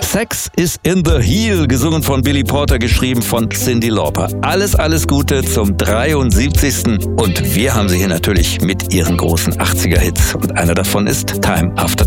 Sex is in the Heel, gesungen von Billy Porter, geschrieben von Cyndi Lauper. Alles Gute zum 73. Und wir haben sie hier natürlich mit ihren großen 80er-Hits. Und einer davon ist Time After